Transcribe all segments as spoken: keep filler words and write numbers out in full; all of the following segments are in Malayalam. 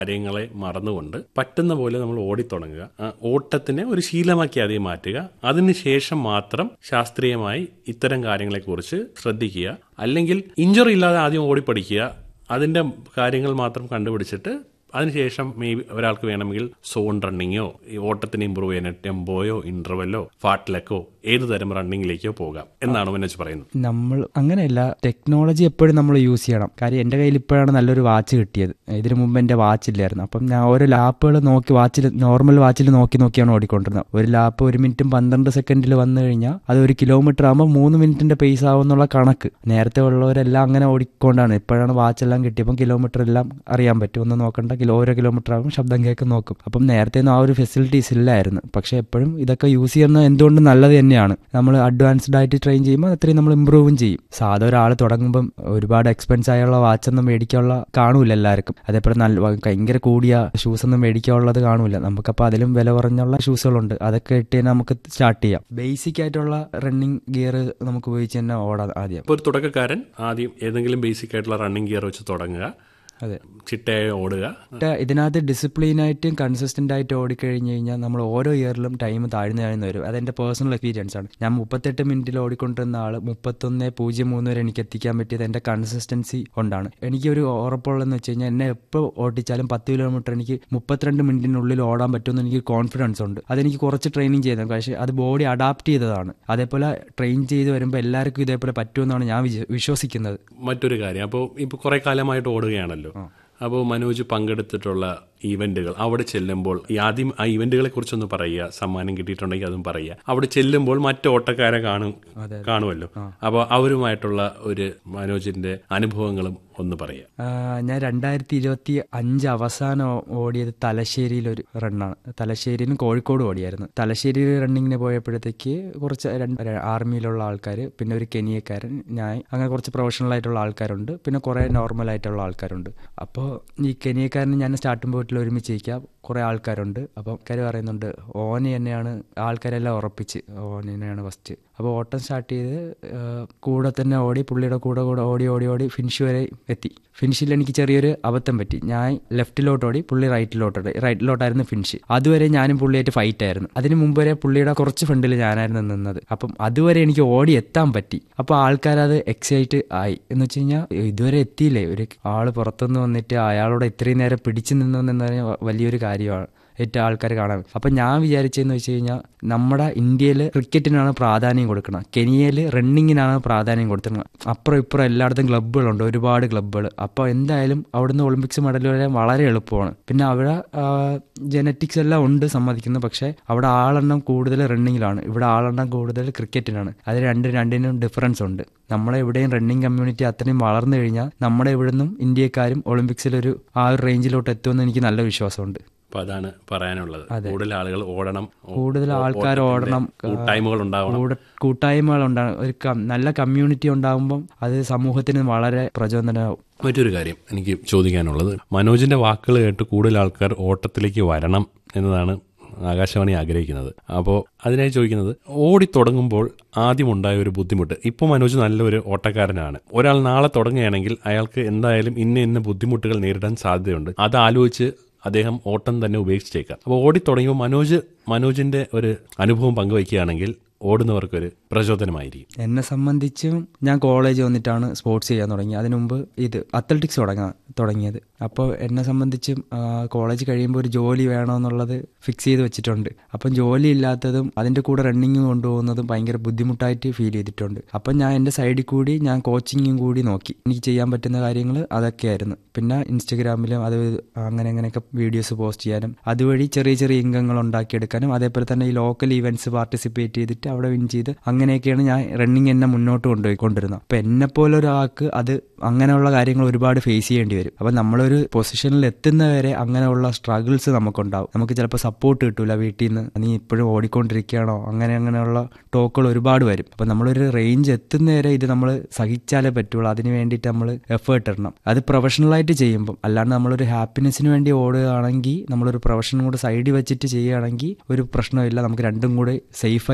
കാര്യങ്ങളെ മറന്നുകൊണ്ട് പറ്റുന്ന പോലെ നമ്മൾ ഓടിത്തുടങ്ങുക. ഓട്ടത്തിനെ ഒരു ശീലമാക്കി ആദ്യം മാറ്റുക. അതിനുശേഷം മാത്രം ശാസ്ത്രീയമായി ഇത്തരം കാര്യങ്ങളെക്കുറിച്ച് ശ്രദ്ധിക്കുക. അല്ലെങ്കിൽ ഇഞ്ചുറി ഇല്ലാതെ ആദ്യം ഓടിപ്പടിക്കുക. അതിൻ്റെ കാര്യങ്ങൾ മാത്രം കണ്ടുപിടിച്ചിട്ട് അതിനുശേഷം മേ ബി ഒരാൾക്ക് വേണമെങ്കിൽ സോൺ റണ്ണിങ്ങോ ഈ ഓട്ടത്തിന് ഇമ്പ്രൂവ് ചെയ്യാൻ ടെമ്പോയോ ഇന്റർവെല്ലോ ഫാട്ട്ലക്കോ ഏത് തരം റണ്ണിങ്ങിലേക്കോ പോകാം എന്നാണ് മനോജ് പറയുന്നത്. നമ്മൾ അങ്ങനെയല്ല, ടെക്നോളജി എപ്പോഴും നമ്മൾ യൂസ് ചെയ്യണം. കാര്യം എൻ്റെ കയ്യിൽ ഇപ്പോഴാണ് നല്ലൊരു വാച്ച് കിട്ടിയത്. ഇതിനു മുമ്പ് എൻ്റെ വാച്ച് ഇല്ലായിരുന്നു. അപ്പം ഞാൻ ഓരോ ലാപ്പുകൾ നോക്കി വാച്ചിൽ നോർമൽ വാച്ചിൽ നോക്കി നോക്കിയാണ് ഓടിക്കൊണ്ടിരുന്നത്. ഒരു ലാപ്പ് ഒരു മിനിറ്റും പന്ത്രണ്ട് സെക്കൻഡിൽ വന്നു കഴിഞ്ഞാൽ അത് ഒരു കിലോമീറ്റർ ആകുമ്പോൾ മൂന്ന് മിനിറ്റിന്റെ പേസ് ആവുന്നുള്ള കണക്ക്. നേരത്തെ ഉള്ളവരെല്ലാം അങ്ങനെ ഓടിക്കൊണ്ടാണ്. ഇപ്പോഴാണ് വാച്ചെല്ലാം കിട്ടിയപ്പം കിലോമീറ്റർ എല്ലാം അറിയാൻ പറ്റും. ഒന്ന് നോക്കണ്ട, കിലോ ഓരോ കിലോമീറ്റർ ആകുമ്പോൾ ശബ്ദം കേൾക്കും നോക്കും. അപ്പം നേരത്തെ ഒന്നും ആ ഒരു ഫെസിലിറ്റീസ് ഇല്ലായിരുന്നു. പക്ഷെ എപ്പോഴും ഇതൊക്കെ യൂസ് ചെയ്യുന്നത് എന്തുകൊണ്ടും നല്ലത് തന്നെയാണ്. നമ്മൾ അഡ്വാൻസ്ഡ് ആയിട്ട് ട്രെയിൻ ചെയ്യുമ്പോൾ അത്രയും നമ്മൾ ഇമ്പ്രൂവും ചെയ്യും. സാധാ ഒരാൾ തുടങ്ങുമ്പം ഒരുപാട് എക്സ്പെൻസ് ആയുള്ള വാച്ചൊന്നും മേടിക്കാനുള്ള കാണൂല എല്ലാവർക്കും. അതേപോലെ നല്ല ഭയങ്കര കൂടിയ ഷൂസ് ഒന്നും മേടിക്കാനുള്ളത് കാണൂല. നമുക്കപ്പോൾ അതിലും വില കുറഞ്ഞുള്ള ഷൂസുകളുണ്ട്. അതൊക്കെ ഇട്ട് നമുക്ക് സ്റ്റാർട്ട് ചെയ്യാം. ബേസിക് ആയിട്ടുള്ള റണ്ണിങ് ഗിയർ നമുക്ക് ഉപയോഗിച്ച് തന്നെ ഓടാം ആദ്യം. ഒരു തുടക്കക്കാരൻ ആദ്യം ഏതെങ്കിലും ബേസിക് ആയിട്ടുള്ള റണ്ണിങ് ഗിയർ വെച്ച് തുടങ്ങുക. അതെ, ചിട്ടയായി ഓടുക. ഇതിനകത്ത് ഡിസിപ്ലിനായിട്ടും കൺസിസ്റ്റന്റ് ആയിട്ട് ഓടിക്കഴിഞ്ഞ് കഴിഞ്ഞാൽ നമ്മൾ ഓരോ ഇയറിലും ടൈം താഴ്ന്നു താഴ്ന്നു വരും. അതെന്റെ പേഴ്സണൽ എക്സ്പീരിയൻസ് ആണ്. ഞാൻ മുപ്പത്തെട്ട് മിനിറ്റിൽ ഓടിക്കൊണ്ടിരുന്ന ആള് മുപ്പത്തൊന്ന് പൂജ്യം മൂന്ന് വരെ എനിക്ക് എത്തിക്കാൻ പറ്റിയത് എന്റെ കൺസിസ്റ്റൻസി കൊണ്ടാണ്. എനിക്കൊരു ഉറപ്പുള്ളതെന്ന് വെച്ച് കഴിഞ്ഞാൽ എന്നെ എപ്പോൾ ഓടിച്ചാലും പത്ത് കിലോമീറ്റർ എനിക്ക് മുപ്പത്തിരണ്ട് മിനിറ്റിനുള്ളിൽ ഓടാൻ പറ്റുമെന്ന് എനിക്ക് കോൺഫിഡൻസ് ഉണ്ട്. അതെനിക്ക് കുറച്ച് ട്രെയിനിങ് ചെയ്തത്, പക്ഷേ അത് ബോഡി അഡാപ്റ്റ് ചെയ്തതാണ്. അതേപോലെ ട്രെയിൻ ചെയ്ത് വരുമ്പോൾ എല്ലാവർക്കും ഇതേപോലെ പറ്റുമെന്നാണ് ഞാൻ വിശ്വസിക്കുന്നത്. മറ്റൊരു കാര്യം, അപ്പോൾ ഇപ്പോൾ കുറെ കാലമായിട്ട് ഓടുകയാണല്ലോ, അപ്പോൾ മനോജ് പങ്കെടുത്തിട്ടുള്ള ഈവന്റുകൾ അവിടെ ചെല്ലുമ്പോൾ ഈ ആദ്യം ആ ഈവന്റുകളെ കുറിച്ചൊന്ന് പറയുക. സമ്മാനം കിട്ടിയിട്ടുണ്ടെങ്കിൽ അതും പറയുക. അവിടെ ചെല്ലുമ്പോൾ മറ്റു ഓട്ടക്കാരെ കാണും കാണുമല്ലോ, അപ്പോൾ അവരുമായിട്ടുള്ള ഒരു മനോജിന്റെ അനുഭവങ്ങളും ഒന്ന് പറയുക. ഞാൻ രണ്ടായിരത്തി ഇരുപത്തി അഞ്ച് അവസാനം ഓടിയത് തലശ്ശേരിയിൽ ഒരു റണ്ണാണ്. തലശ്ശേരിയിലും കോഴിക്കോട് ഓടിയായിരുന്നു. തലശ്ശേരി റണ്ണിങ്ങിന് പോയപ്പോഴത്തേക്ക് കുറച്ച് ആർമിയിലുള്ള ആൾക്കാർ, പിന്നെ ഒരു കെനിയക്കാരൻ, ഞാൻ, അങ്ങനെ കുറച്ച് പ്രൊഫഷണൽ ആയിട്ടുള്ള ആൾക്കാരുണ്ട്. പിന്നെ കുറെ നോർമൽ ആയിട്ടുള്ള ആൾക്കാരുണ്ട്. അപ്പോൾ ഈ കെനിയക്കാരന് ഞാൻ സ്റ്റാർട്ടിംഗ് പോയിട്ടിൽ ഒരുമിച്ച് ഇരിക്കാം. കുറെ ആൾക്കാരുണ്ട്. അപ്പം ആൾക്കാർ പറയുന്നുണ്ട് ഓന് തന്നെയാണ്, ആൾക്കാരെല്ലാം ഉറപ്പിച്ച് ഓന് തന്നെയാണ് ഫസ്റ്റ്. അപ്പോൾ ഓട്ടം സ്റ്റാർട്ട് ചെയ്ത് കൂടെ തന്നെ ഓടി, പുള്ളിയുടെ കൂടെ കൂടെ ഓടി ഓടി ഓടി ഫിനിഷ് വരെ എത്തി. ഫിനിഷിൽ എനിക്ക് ചെറിയൊരു അബദ്ധം പറ്റി. ഞാൻ ലെഫ്റ്റിലോട്ട് ഓടി, പുള്ളി റൈറ്റിലോട്ടോടി. റൈറ്റിലോട്ടായിരുന്നു ഫിനിഷ്. അതുവരെ ഞാനും പുള്ളിയായിട്ട് ഫൈറ്റ് ആയിരുന്നു. അതിന് മുമ്പ് വരെ പുള്ളിയുടെ കുറച്ച് ഫ്രണ്ടിൽ ഞാനായിരുന്നു നിന്നത്. അപ്പം അതുവരെ എനിക്ക് ഓടി എത്താൻ പറ്റി. അപ്പോൾ ആൾക്കാരത് എക്സൈറ്റ് ആയി. എന്ന് വെച്ച് കഴിഞ്ഞാൽ ഇതുവരെ എത്തിയില്ലേ, ഒരു ആള് പുറത്തുനിന്ന് വന്നിട്ട് അയാളോട് ഇത്രയും നേരം പിടിച്ചു നിന്നെന്ന് പറഞ്ഞാൽ വലിയൊരു കാര്യമാണ് ഏറ്റവും ആൾക്കാർ കാണാൻ. അപ്പം ഞാൻ വിചാരിച്ചതെന്ന് വെച്ച് കഴിഞ്ഞാൽ നമ്മുടെ ഇന്ത്യയിൽ ക്രിക്കറ്റിനാണ് പ്രാധാന്യം കൊടുക്കണം, കെനിയയിൽ റണ്ണിങ്ങിനാണ് പ്രാധാന്യം കൊടുക്കുന്നത്. അപ്പുറം ഇപ്പുറം എല്ലായിടത്തും ക്ലബ്ബുകളുണ്ട്, ഒരുപാട് ക്ലബ്ബുകൾ. അപ്പോൾ എന്തായാലും അവിടുന്ന് ഒളിമ്പിക്സ് മെഡൽ വരാൻ വളരെ എളുപ്പമാണ്. പിന്നെ അവിടെ ജനറ്റിക്സ് എല്ലാം ഉണ്ട് സമ്മതിക്കുന്നു. പക്ഷേ അവിടെ ആളെണ്ണം കൂടുതൽ റണ്ണിങ്ങിലാണ്, ഇവിടെ ആളെണ്ണം കൂടുതൽ ക്രിക്കറ്റിനാണ്. അത് രണ്ട് രണ്ടിനും ഡിഫറൻസ് ഉണ്ട്. നമ്മളെ എവിടെയും റണ്ണിങ് കമ്മ്യൂണിറ്റി അത്രയും വളർന്നു കഴിഞ്ഞാൽ നമ്മുടെ ഇവിടെ നിന്നും ഇന്ത്യക്കാരും ഒളിമ്പിക്സിലൊരു ആ ഒരു റേഞ്ചിലോട്ട് എത്തുമെന്ന് എനിക്ക് നല്ല വിശ്വാസമുണ്ട്. അപ്പൊ അതാണ് പറയാനുള്ളത്. കൂടുതൽ ആളുകൾ ഓടണം, കൂടുതൽ ആൾക്കാർ ഓടണം, കൂട്ടായ്മകൾ ഉണ്ടാവണം, കൂട്ടായ്മകൾ ഉണ്ടാകണം. ഒരു നല്ല കമ്മ്യൂണിറ്റി ഉണ്ടാകുമ്പം അത് സമൂഹത്തിന് വളരെ പ്രചോദനമാവും. മറ്റൊരു കാര്യം എനിക്ക് ചോദിക്കാനുള്ളത്, മനോജിന്റെ വാക്കുകൾ കേട്ട് കൂടുതൽ ആൾക്കാർ ഓട്ടത്തിലേക്ക് വരണം എന്നതാണ് ആകാശവാണി ആഗ്രഹിക്കുന്നത്. അപ്പോൾ അതിനായി ചോദിക്കുന്നത്, ഓടി തുടങ്ങുമ്പോൾ ആദ്യം ഉണ്ടായ ഒരു ബുദ്ധിമുട്ട്. ഇപ്പോൾ മനോജ് നല്ലൊരു ഓട്ടക്കാരനാണ്. ഒരാൾ നാളെ തുടങ്ങുകയാണെങ്കിൽ അയാൾക്ക് എന്തായാലും ഇന്ന ഇന്ന ബുദ്ധിമുട്ടുകൾ നേരിടാൻ സാധ്യതയുണ്ട്. അത് ആലോചിച്ച് അദ്ദേഹം ഓട്ടം തന്നെ ഉപേക്ഷിച്ചേക്കാം. അപ്പോൾ ഓടി തുടങ്ങിയപ്പോൾ മനോജ് മനോജിന്റെ ഒരു അനുഭവം പങ്കുവയ്ക്കുകയാണെങ്കിൽ ഓടുന്നവർക്കൊരു പ്രചോദനമായിരിക്കും. എന്നെ സംബന്ധിച്ചും ഞാൻ കോളേജ് വന്നിട്ടാണ് സ്പോർട്സ് ചെയ്യാൻ തുടങ്ങി. അതിനു മുമ്പ് ഇത് അത്ലറ്റിക്സ് തുടങ്ങാൻ തുടങ്ങിയത്. അപ്പോൾ എന്നെ സംബന്ധിച്ചും കോളേജ് കഴിയുമ്പോൾ ഒരു ജോലി വേണമെന്നുള്ളത് ഫിക്സ് ചെയ്ത് വെച്ചിട്ടുണ്ട്. അപ്പം ജോലി ഇല്ലാത്തതും അതിൻ്റെ കൂടെ റണ്ണിങ് കൊണ്ടുപോകുന്നതും ഭയങ്കര ബുദ്ധിമുട്ടായിട്ട് ഫീൽ ചെയ്തിട്ടുണ്ട്. അപ്പം ഞാൻ എൻ്റെ സൈഡിൽ കൂടി ഞാൻ കോച്ചിങ്ങും കൂടി നോക്കി. എനിക്ക് ചെയ്യാൻ പറ്റുന്ന കാര്യങ്ങൾ അതൊക്കെയായിരുന്നു. പിന്നെ ഇൻസ്റ്റഗ്രാമിലും അത് അങ്ങനെ അങ്ങനെയൊക്കെ വീഡിയോസ് പോസ്റ്റ് ചെയ്യാനും അതുവഴി ചെറിയ ചെറിയ ഇൻകങ്ങൾ ഉണ്ടാക്കിയെടുക്കാനും, അതേപോലെ തന്നെ ഈ ലോക്കൽ ഈവൻറ്റ്സ് പാർട്ടിസിപ്പേറ്റ് ചെയ്തിട്ട് അവിടെ വിൻ ചെയ്ത് അങ്ങനെയൊക്കെയാണ് ഞാൻ റണ്ണിങ് എന്നെ മുന്നോട്ട് കൊണ്ടുപോയിക്കൊണ്ടിരുന്നത്. അപ്പം എന്നെപ്പോലെ ഒരാൾക്ക് അത് അങ്ങനെയുള്ള കാര്യങ്ങൾ ഒരുപാട് ഫേസ് ചെയ്യേണ്ടി വരും. അപ്പം നമ്മളൊരു പൊസിഷനിൽ എത്തുന്നവരെ അങ്ങനെയുള്ള സ്ട്രഗിൾസ് നമുക്കുണ്ടാവും. നമുക്ക് ചിലപ്പോൾ സപ്പോർട്ട് കിട്ടൂല വീട്ടിൽ നിന്ന്, നീ ഇപ്പോഴും ഓടിക്കൊണ്ടിരിക്കുകയാണോ, അങ്ങനെ അങ്ങനെയുള്ള ടോക്കുകൾ ഒരുപാട് വരും. അപ്പം നമ്മളൊരു റേഞ്ച് എത്തുന്നവരെ ഇത് നമ്മൾ സഹിച്ചാലേ പറ്റുള്ളൂ. അതിന് വേണ്ടിയിട്ട് നമ്മൾ എഫേർട്ട് ഇടണം. അത് പ്രൊഫഷണലായിട്ട് ചെയ്യുമ്പം, അല്ലാണ്ട് നമ്മളൊരു ഹാപ്പിനെസ്സിന് വേണ്ടി ഓടുകയാണെങ്കിൽ, നമ്മളൊരു പ്രൊഫഷനും കൂടെ സൈഡിൽ വെച്ചിട്ട് ചെയ്യുകയാണെങ്കിൽ ഒരു പ്രശ്നമില്ല. നമുക്ക് രണ്ടും കൂടെ സേഫായിട്ട് കൊണ്ടുപോകാൻ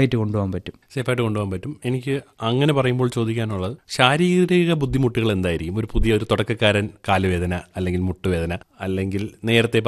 കൊണ്ടുപോകാൻ പറ്റും. സേഫായിട്ട് കൊണ്ടുപോകാൻ പറ്റും. എനിക്ക് അങ്ങനെ പറയുമ്പോൾ ചോദിക്കാനുള്ളത്, ശാരീരിക ബുദ്ധിമുട്ടുകൾ എന്തായിരിക്കും? ഒരു പുതിയ ഒരു തുടക്കക്കാരൻ കാലുവേദന അല്ലെങ്കിൽ മുട്ടുവേദന അല്ലെങ്കിൽ നേരത്തെ